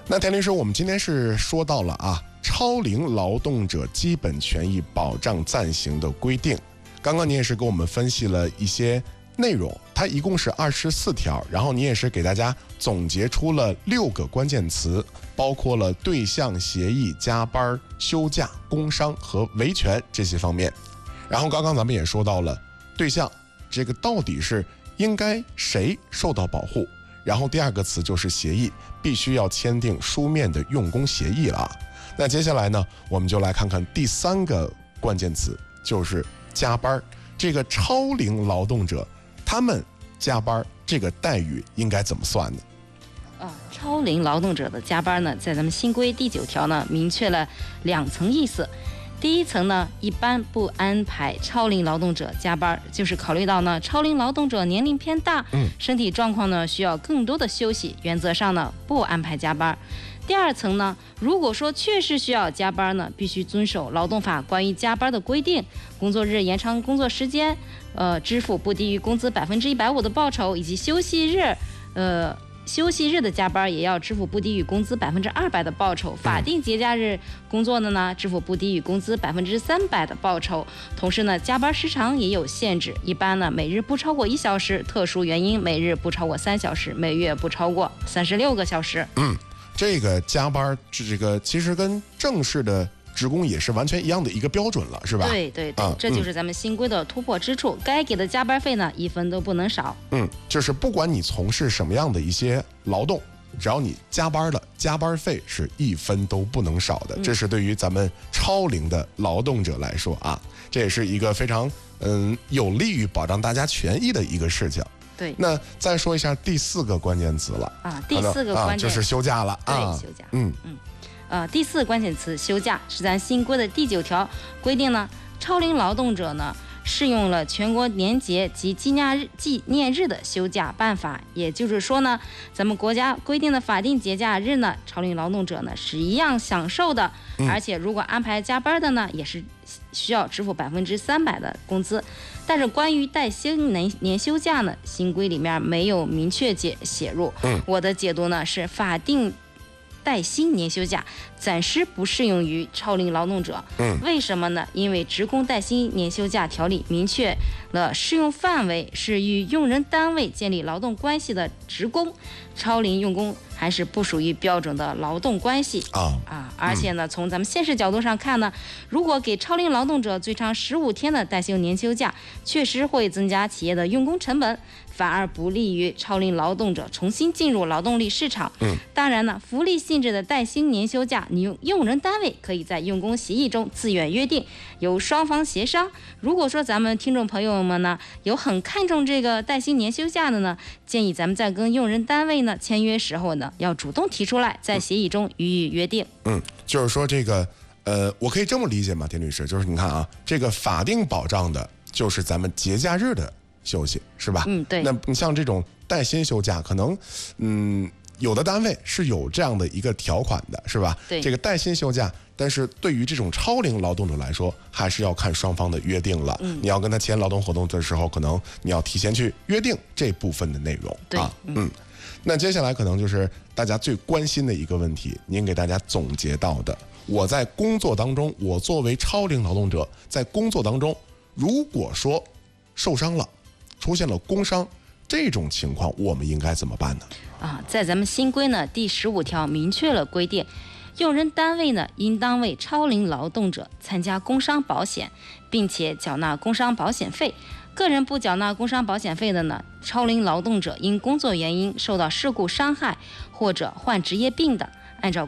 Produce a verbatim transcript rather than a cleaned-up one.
那田律师，我们今天是说到了啊，超龄劳动者基本权益保障暂行的规定。刚刚你也是给我们分析了一些内容，它一共是二十四条，然后你也是给大家总结出了六个关键词，包括了对象协议、加班、休假、工伤和维权这些方面。然后刚刚咱们也说到了对象，这个到底是应该谁受到保护？然后第二个词就是协议，必须要签订书面的用工协议了。那接下来呢，我们就来看看第三个关键词，就是加班。这个超龄劳动者他们加班这个待遇应该怎么算呢？ 啊，超龄劳动者的加班呢，在咱们新规第九条呢，明确了两层意思。第一层呢，一般不安排超龄劳动者加班，就是考虑到呢，超龄劳动者年龄偏大，嗯，身体状况呢需要更多的休息，原则上呢不安排加班。第二层呢，如果说确实需要加班呢，必须遵守劳动法关于加班的规定，工作日延长工作时间，呃，支付不低于工资百分之一百五的报酬，以及休息日，呃。休息日的加班也要支付不低于工资百分之二百的报酬，法定节假日工作的呢，支付不低于工资百分之三百的报酬。同时呢，加班时长也有限制，一般呢每日不超过一小时，特殊原因每日不超过三小时，每月不超过三十六个小时。 嗯，这个加班这个其实跟正式的职工也是完全一样的一个标准了，是吧？ 对对对、 啊， 这就是咱们新规的突破之处。嗯、该给的加班费呢，一分都不能少。 嗯，就是不管你从事什么样的一些劳动，只要你加班了，加班费是一分都不能少的。嗯、这是对于咱们超龄的劳动者来说啊，这也是一个非常嗯有利于保障大家权益的一个事情。 对。 那再说一下第四个关键词了啊，第四个关键、 啊、就是休假了对啊， 休假。 嗯嗯。呃，第四关键词休假是咱新规的第九条规定呢，超龄劳动者呢适用了全国年节及纪念日纪念日的休假办法，也就是说呢，咱们国家规定的法定节假日呢，超龄劳动者呢是一样享受的，嗯、而且如果安排加班的呢，也是需要支付百分之三百的工资。但是关于带薪年年休假呢，新规里面没有明确解写入。嗯，我的解读呢是法定带薪年休假暂时不适用于超龄劳动者。嗯，为什么呢？因为职工带薪年休假条例明确了适用范围是与用人单位建立劳动关系的职工，超龄用工还是不属于标准的劳动关系啊啊！而且呢，从咱们现实角度上看呢，如果给超龄劳动者最长十五天的带薪年休假，确实会增加企业的用工成本，反而不利于超龄劳动者重新进入劳动力市场。嗯，当然呢，福利性质的带薪年休假，你用用人单位可以在用工协议中自愿约定，由双方协商。如果说咱们听众朋友们呢有很看重这个带薪年休假的呢，建议咱们在跟用人单位呢签约时候呢，要主动提出来，在协议中予以约定。嗯， 就是说这个呃，我可以这么理解吗，田律师？就是你看啊，这个法定保障的就是咱们节假日的休息，是吧？ 嗯，对。 那你像这种带薪休假，可能嗯。有的单位是有这样的一个条款的，是吧？ 对， 这个带薪休假，但是对于这种超龄劳动者来说，还是要看双方的约定了。嗯，你要跟他签劳动合同的时候，可能你要提前去约定这部分的内容。 对啊，嗯。那接下来可能就是大家最关心的一个问题，您给大家总结到的：我在工作当中，我作为超龄劳动者，在工作当中，如果说受伤了，出现了工伤。这种情况我们应该怎么办呢？ 啊，在咱们新规呢第十五条明确了规定，用人单位呢应当为超龄劳动者参加工伤保险，并且缴纳工伤保险费。个人不缴纳工伤保险费的呢，超龄劳动者因工作原因受到事故伤害或者患职业病的，按照